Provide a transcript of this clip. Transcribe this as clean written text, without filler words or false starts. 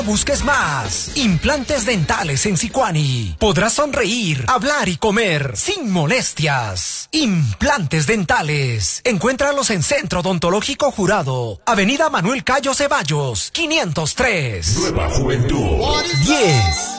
Busques más. Implantes dentales en Sicuani. Podrás sonreír, hablar y comer sin molestias. Implantes dentales. Encuéntralos en Centro Odontológico Jurado. Avenida Manuel Cayo Ceballos, 503. Nueva Juventud. 10.